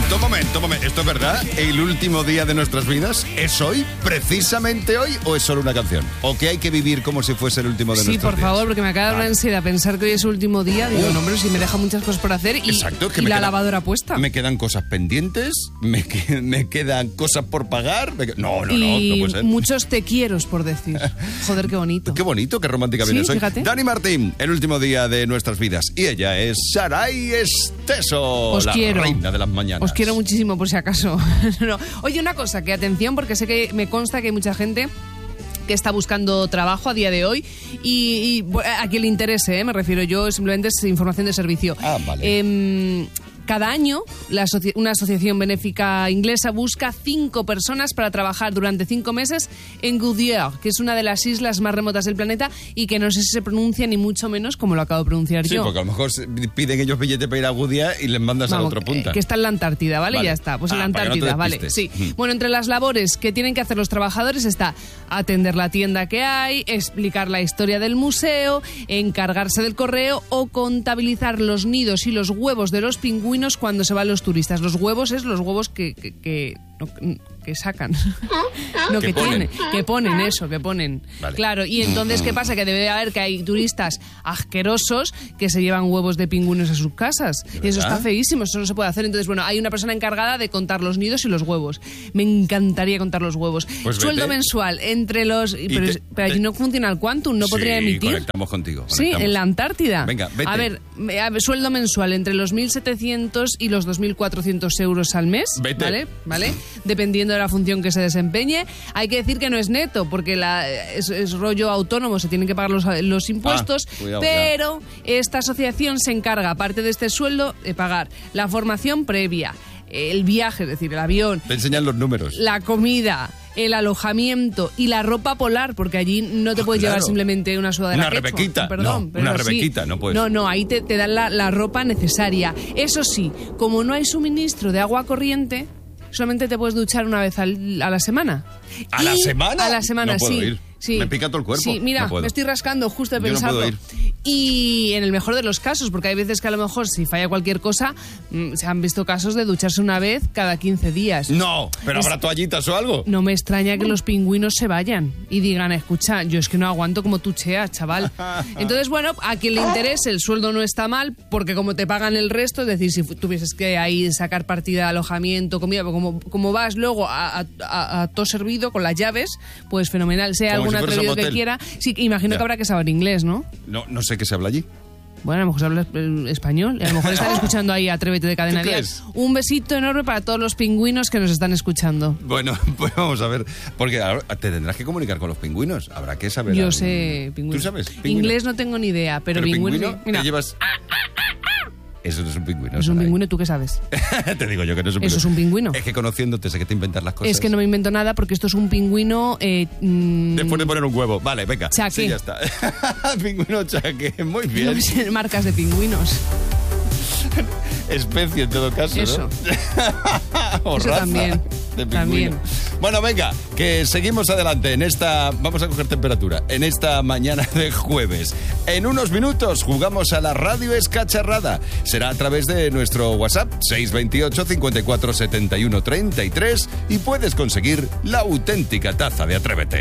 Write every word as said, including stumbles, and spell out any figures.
momento, momento, momento. ¿Esto es verdad? ¿El último día de nuestras vidas es hoy? ¿Precisamente hoy? ¿O es solo una canción? ¿O que hay que vivir como si fuese el último de sí, nuestros días? Sí, por favor, porque me acaba de dar una ansiedad pensar que hoy es el último día. Digo, no, hombre, si me deja muchas cosas por hacer y, Exacto, que y me la quedan, lavadora puesta. Me quedan cosas pendientes, me, que, me quedan cosas por pagar. Me, no, no, y no, no puede ser. muchos te quiero por decir. Joder, qué bonito. Qué bonito, qué romántica sí, vienes hoy. Fíjate. Dani Martín, el último día de nuestras vidas. Y ella es Saray Esteso, Os la quiero. reina de las mañanas. Os quiero muchísimo, por si acaso. no. Oye, una cosa, que atención, porque sé que me consta que hay mucha gente que está buscando trabajo a día de hoy y, y a quien le interese, ¿eh? Me refiero yo, simplemente es información de servicio. Ah, vale. Eh, Cada año, la asoci- una asociación benéfica inglesa busca cinco personas para trabajar durante cinco meses en Goodyear, que es una de las islas más remotas del planeta y que no sé si se pronuncia ni mucho menos como lo acabo de pronunciar sí, yo. Sí, porque a lo mejor piden ellos billetes para ir a Goodyear y les mandas Vamos, a la otra punta. Eh, que está en la Antártida, ¿vale? vale. Ya está, pues ah, en la Antártida, no vale. Sí. Bueno, entre las labores que tienen que hacer los trabajadores está atender la tienda que hay, explicar la historia del museo, encargarse del correo o contabilizar los nidos y los huevos de los pingüinos cuando se van los turistas. Los huevos es los huevos que, que, que, no, que sacan. no, que, que tienen, que ponen eso, que ponen. Vale. Claro, y entonces, ¿qué pasa? Que debe haber que hay turistas asquerosos que se llevan huevos de pingüinos a sus casas. Y eso está feísimo, eso no se puede hacer. Entonces, bueno, hay una persona encargada de contar los nidos y los huevos. Me encantaría contar los huevos. Pues Sueldo vete. mensual entre los... Pero, te, pero allí te... no funciona el Quantum, no sí, podría emitir. conectamos contigo. Sí, Conectamos. en la Antártida. Venga, vete. A ver, a ver, sueldo mensual entre los mil setecientos y los dos mil cuatrocientos euros al mes. Vete. ¿Vale? ¿Vale? Dependiendo de la función que se desempeñe. Hay que decir que no es neto, porque la, es, es rollo autónomo, se tienen que pagar los, los impuestos. Ah, cuidado, pero esta asociación se encarga, aparte de este sueldo, de pagar la formación previa, el viaje, es decir, el avión. Te enseñan los números. La comida, el alojamiento y la ropa polar, porque allí no te Ah, puedes claro. llevar simplemente una sudadera Una quechua, rebequita, perdón, no, pero una sí. rebequita, no puedes. No, no, ahí te, te dan la, la ropa necesaria. Eso sí, como no hay suministro de agua corriente, solamente te puedes duchar una vez al, a la semana. ¿A Y la semana? A la semana, No puedo sí. ir. Sí. Me pica todo el cuerpo. Sí, mira, No puedo. me estoy rascando justo de Yo no pensarlo. puedo ir. Y en el mejor de los casos, porque hay veces que a lo mejor si falla cualquier cosa, mmm, se han visto casos de ducharse una vez cada quince días. No, pero Es- habrá toallitas o algo. No me extraña que los pingüinos se vayan y digan, escucha, yo es que no aguanto como tú cheas, chaval. Entonces, bueno, a quien le interese, el sueldo no está mal, porque como te pagan el resto, es decir, si fu- tuvieses que ahí sacar partida de alojamiento, comida, pero como, como vas luego a, a- a- a todo servido con las llaves, pues fenomenal. Sea Como algún si fueras atrevido un que hotel. quiera. Sí, imagino Ya. que habrá que saber inglés, ¿no? No, no sé qué se habla allí. Bueno, a lo mejor se habla eh, español. A lo mejor están escuchando ahí Atrévete de Cadena ¿Tú Dial. crees? Un besito enorme para todos los pingüinos que nos están escuchando. Bueno, pues vamos a ver. Porque ahora te tendrás que comunicar con los pingüinos. Habrá que saber. Yo algo. sé pingüino. ¿Tú sabes? Pingüino. Inglés no tengo ni idea, pero, Pero pingüino... pingüino, Mira, te llevas... Eso no es un pingüino. es un Saray. pingüino, ¿tú qué sabes? Te digo yo que no es un pingüino. Eso es un pingüino. Es que conociéndote sé que te inventas las cosas. Es que no me invento nada porque esto es un pingüino... Eh, mm, Después de poner un huevo. Vale, venga. Chaque. Sí, ya está. Pingüino chaque. Muy no bien. sé, marcas de pingüinos. Especie en todo caso, Eso. ¿no? o Eso raza también. de pingüino. También. Bueno, venga, que seguimos adelante en esta... Vamos a coger temperatura. En esta mañana de jueves. En unos minutos jugamos a la radio escacharrada. Será a través de nuestro WhatsApp seis veintiocho, cincuenta y cuatro, setenta y uno, treinta y tres y puedes conseguir la auténtica taza de Atrévete.